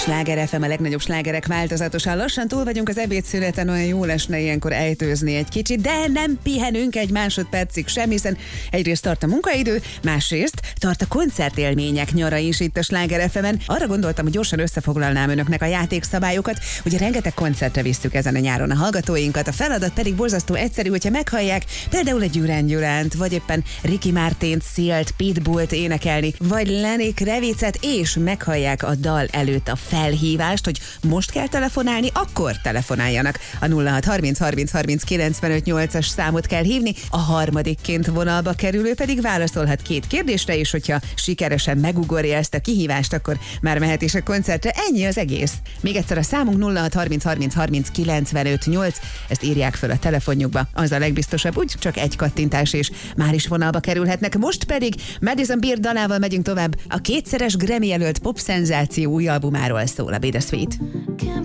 Sláger FM, a legnagyobb slágerek változatosan. Lassan túl vagyunk az ebédszüneten, olyan jól esne ilyenkor ejtőzni egy kicsit, de nem pihenünk egy másodpercig sem, hiszen egyrészt tart a munkaidő, másrészt tart a koncertélmények nyara is itt a Sláger FM-en. Arra gondoltam, hogy gyorsan összefoglalnám önöknek a játékszabályokat, ugye rengeteg koncertre visszük ezen a nyáron a hallgatóinkat, a feladat pedig borzasztó egyszerű, hogyha meghallják például egy Gyurán Gyuránt, vagy éppen Ricky Martint, Sealt, Pitbullt énekelni, vagy Lenny Kravitzet, és meghallják a dal előtt a felhívást, hogy most kell telefonálni, akkor telefonáljanak. A 06 30 30 30 95 8-as számot kell hívni, a harmadikként vonalba kerülő pedig válaszolhat két kérdésre, és hogyha sikeresen megugorja ezt a kihívást, akkor már mehet is a koncertre. Ennyi az egész. Még egyszer a számunk 06 30 30 30 95 8, ezt írják föl a telefonjukba. Az a legbiztosabb, úgy csak egy kattintás, és már is vonalba kerülhetnek. Most pedig Madison Beer dalával megyünk tovább. A kétszeres Grammy jelölt popszenzáció új albumáról szól, a Be The Sweet.